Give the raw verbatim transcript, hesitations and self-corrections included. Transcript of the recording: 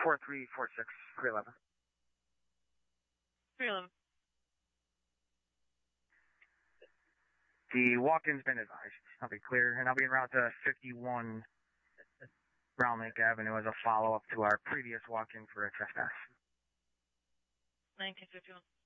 four three four six, three eleven. three eleven. The walk-in's been advised. I'll be clear, and I'll be en route to fifty-one Brown Lake Avenue as a follow-up to our previous walk-in for a trespass. nineteen fifty-one.